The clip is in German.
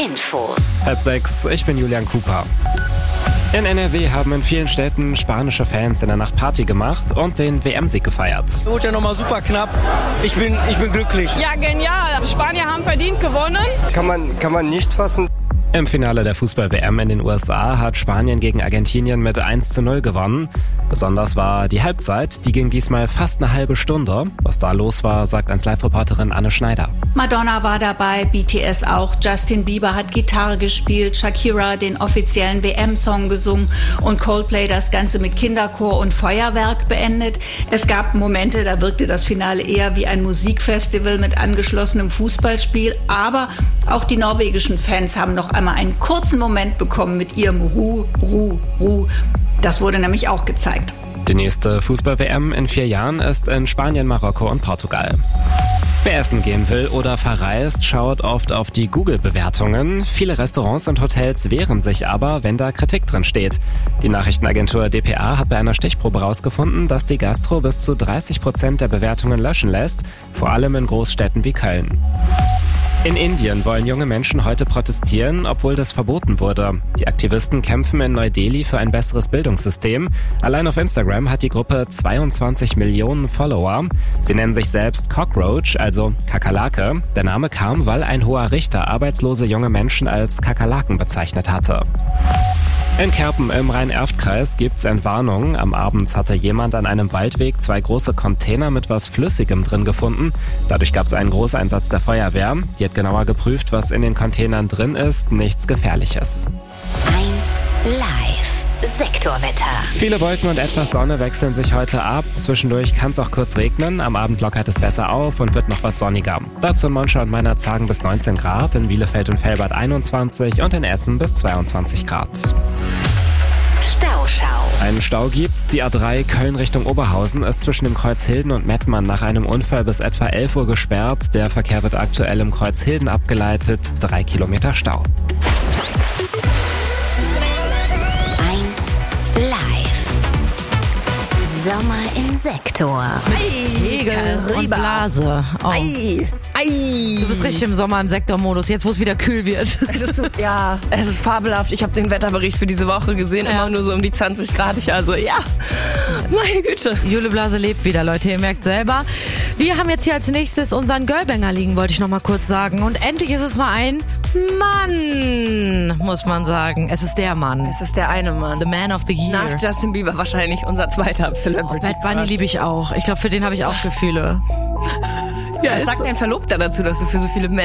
Infos. 5:30, ich bin Julian Cooper. In NRW haben in vielen Städten spanische Fans in der Nacht Party gemacht und den WM-Sieg gefeiert. Wurde ja nochmal super knapp. Ich bin glücklich. Ja, genial. Die Spanier haben verdient gewonnen. Kann man nicht fassen. Im Finale der Fußball-WM in den USA hat Spanien gegen Argentinien mit 1:0 gewonnen. Besonders war die Halbzeit, die ging diesmal fast eine halbe Stunde. Was da los war, sagt 1Live-Reporterin Anne Schneider. Madonna war dabei, BTS auch, Justin Bieber hat Gitarre gespielt, Shakira den offiziellen WM-Song gesungen und Coldplay das Ganze mit Kinderchor und Feuerwerk beendet. Es gab Momente, da wirkte das Finale eher wie ein Musikfestival mit angeschlossenem Fußballspiel, aber auch die norwegischen Fans haben noch einmal einen kurzen Moment bekommen mit ihrem Ru, Ru, Ru. Das wurde nämlich auch gezeigt. Die nächste Fußball-WM in 4 Jahren ist in Spanien, Marokko und Portugal. Wer essen gehen will oder verreist, schaut oft auf die Google-Bewertungen. Viele Restaurants und Hotels wehren sich aber, wenn da Kritik drin steht. Die Nachrichtenagentur dpa hat bei einer Stichprobe herausgefunden, dass die Gastro bis zu 30% der Bewertungen löschen lässt, vor allem in Großstädten wie Köln. In Indien wollen junge Menschen heute protestieren, obwohl das verboten wurde. Die Aktivisten kämpfen in Neu-Delhi für ein besseres Bildungssystem. Allein auf Instagram hat die Gruppe 22 Millionen Follower. Sie nennen sich selbst Cockroach, also Kakerlake. Der Name kam, weil ein hoher Richter arbeitslose junge Menschen als Kakerlaken bezeichnet hatte. In Kerpen im Rhein-Erft-Kreis gibt's Entwarnung. Am Abend hatte jemand an einem Waldweg 2 große Container mit was Flüssigem drin gefunden. Dadurch gab's einen Großeinsatz der Feuerwehr. Die hat genauer geprüft, was in den Containern drin ist. Nichts Gefährliches. 1 Live. Sektorwetter. Viele Wolken und etwas Sonne wechseln sich heute ab. Zwischendurch kann es auch kurz regnen. Am Abend lockert es besser auf und wird noch was sonniger. Dazu in Monschau und Meinerzhagen bis 19 Grad, in Bielefeld und Velbert 21 und in Essen bis 22 Grad. Stauschau. Einen Stau gibt's. Die A3 Köln Richtung Oberhausen ist zwischen dem Kreuz Hilden und Mettmann nach einem Unfall bis etwa 11 Uhr gesperrt. Der Verkehr wird aktuell im Kreuz Hilden abgeleitet. 3 Kilometer Stau. Live. Sommer im Sektor. Hegel und Blase. Oh. Du bist richtig im Sommer im Sektormodus, jetzt wo es wieder kühl wird. Es ist fabelhaft. Ich habe den Wetterbericht für diese Woche gesehen, immer nur so um die 20 Grad. Meine Güte. Jule Blase lebt wieder, Leute, ihr merkt selber. Wir haben jetzt hier als nächstes unseren Girlbanger liegen, wollte ich noch mal kurz sagen. Und endlich ist es mal ein Mann, muss man sagen. Es ist der Mann. Es ist der eine Mann. The Man of the Year. Nach Justin Bieber wahrscheinlich unser zweiter Celebrity. Bad Bunny liebe ich auch. Ich glaube, für den habe ich auch Gefühle. Was sagt dein Verlobter dazu, dass du für so viele Männer